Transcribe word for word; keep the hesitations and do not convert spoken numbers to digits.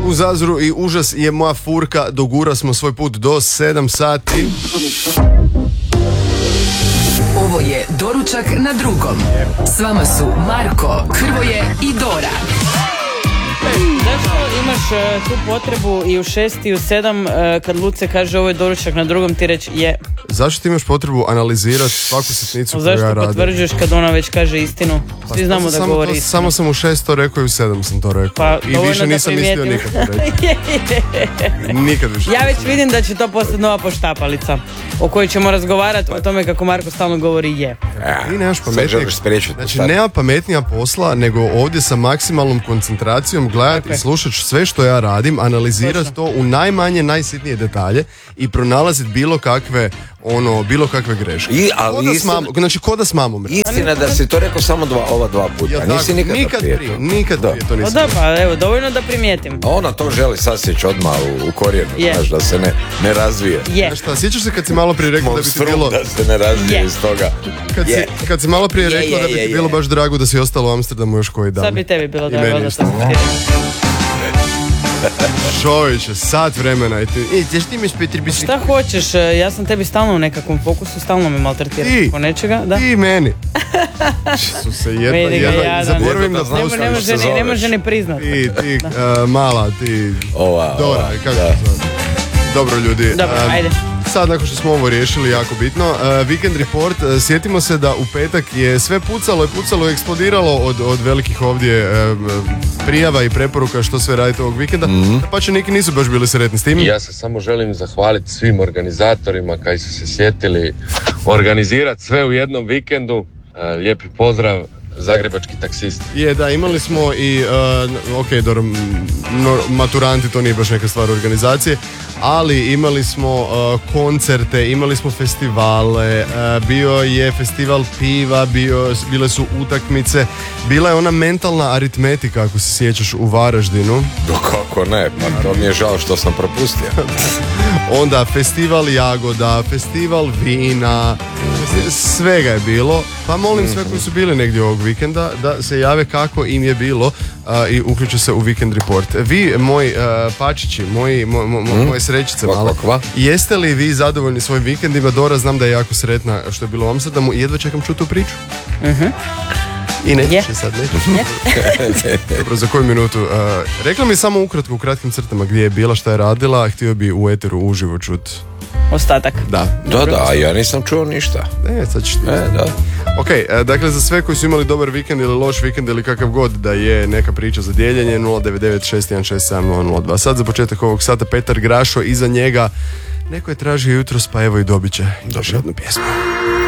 U Zazru i užas je moja furka. Dogura smo svoj put do sedam sati. Ovo je Doručak na drugom. S vama su Marko, Hrvoje i Dora. Zašto imaš uh, tu potrebu i u šest i u sedam uh, kad Luce kaže ovo je Doručak na drugom ti reći je? Zašto ti imaš potrebu analizirati svaku sitnicu koju ja radim? Zašto potvrđuješ kad ona već kaže istinu? Svi znamo pa, da samo govori to, istinu. Samo sam u šest to rekao i u sedam sam to rekao. Pa, i više nisam mislio nikad to reći. Nikad više. Ja već vidim da će to postati nova poštapalica o kojoj ćemo razgovarati o tome kako Marko stalno govori je. Ti nemaš pametnijeg. Znači nema pametnija posla nego ovdje sa maksimalnom koncentracijom gledati i slušati sve što ja radim, analizirati to u najmanje, najsitnije detalje i pronalaziti bilo kakve ono, bilo kakve greške. I, ali ko da istina, s mamom, znači ko da s mamom. Istina da si to rekao samo dva, ova dva puta. Ja, nisi nikad, nikad prije, prije, nikad da. prije to nisam. Da, pa evo, dovoljno da primijetim. A ona to želi sasjeći odmah u, u korijenu, yeah. znaš, da se ne, ne razvije. Yeah. Znaš šta, sjećaš se kad si malo prije rekao da bi ti bilo... da se ne razvije yeah. iz toga. Kad, yeah. si, kad si malo prije rekao yeah, yeah, da bi ti yeah, bilo yeah. baš drago da si ostalo u Amsterdamu još koji dan. Sad bi tebi bilo drago da sam Čovječe, sat vremena i ti... E, ćeš ti mi spet biti... Šta hoćeš, ja sam tebi stalno u nekakvom fokusu, stalno me maltretiraš po nečega, da? Ti meni. Su se jedva, jedva, ja, zaboravim da znam ne, ne, može ne, ne može ni priznat. Ti, ti, uh, mala, ti... Ova, Dora, ova, kako da. Dobro ljudi. Dobro, um, ajde. Sad nakon što smo ovo riješili, jako bitno, uh, Weekend Report, uh, sjetimo se da u petak je sve pucalo i pucalo, eksplodiralo od, od velikih ovdje uh, prijava i preporuka što sve radite ovog vikenda, mm-hmm. pa će neki nisu baš bili sretni s tim. Ja se samo želim zahvaliti svim organizatorima koji su se sjetili organizirati sve u jednom vikendu. Uh, lijepi pozdrav, zagrebački taksisti. Je, da, imali smo i, uh, ok, dobro, no, maturanti, to nije baš neka stvar organizacije, ali imali smo uh, koncerte, imali smo festivale, uh, bio je festival piva, bio, bile su utakmice, bila je ona mentalna aritmetika, ako se sjećaš, u Varaždinu. Kako ne, pa to mi je žao što sam propustio. Onda festival jagoda, festival vina, svega je bilo, pa molim sve koji su bili negdje ovog vikenda da se jave kako im je bilo uh, i uključe se u Weekend Report. Vi, moji uh, pačići, moji, mo, mo, mm. moje srećice male, jeste li vi zadovoljni svojim vikendima? Dora, znam da je jako sretna što je bilo u Amsterdamu i jedva čekam čuti tu priču. Uh-huh. I nećeš yeah. sad, nećeš. Yeah. Dobro, za koju minutu? Uh, rekla mi samo ukratko, u kratkim crtama gdje je bila, šta je radila, htio bi u eteru uživo čuti ostatak. Da. Da, da, a ja nisam čuo ništa. Ne, sad ćeš ti. E, da. Ok, dakle za sve koji su imali dobar vikend ili loš vikend ili kakav god da je neka priča za dijeljenje, nula devet devet šest jedan šest sedam nula nula dva. Sad za početak ovog sata Petar Grašo, iza njega neko je tražio jutros, pa evo i dobit će još jednu pjesmu.